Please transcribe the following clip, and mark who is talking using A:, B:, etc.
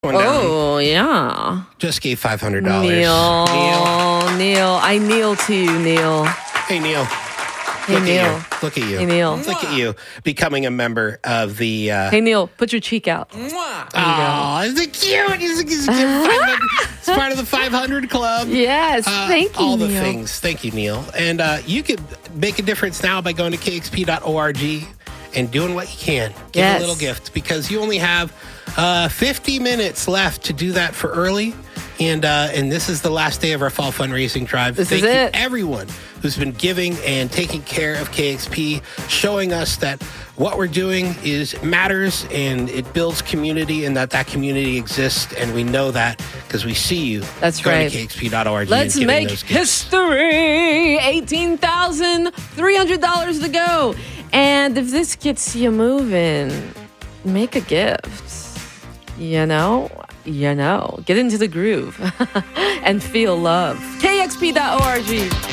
A: Going down.
B: Oh, yeah.
A: Just gave $500.
B: Neil. I kneel to you, Neil.
A: Hey, Neil.
B: Hey,
A: Look
B: Neil.
A: at you. Look at you.
B: Hey, Neil.
A: Look at you becoming a member of the...
B: Hey, Neil, put your cheek out.
A: Oh, is it cute? It's part of the 500 Club.
B: Yes, thank you,
A: All the
B: Neil.
A: things. Thank you, Neil. And you could make a difference now by going to kxp.org and doing what you can. Give a little gift because you only have 50 minutes left to do that for early. And this is the last day of our fall fundraising drive.
B: Thank
A: you,
B: it.
A: everyone who's been giving and taking care of KXP, showing us that what we're doing matters and it builds community and that community exists. And we know that because we see you.
B: That's
A: going
B: right.
A: to kxp.org.
B: Let's make history. $18,300 to go. And if this gets you moving, make a gift. You know, get into the groove and feel love. KXP.org.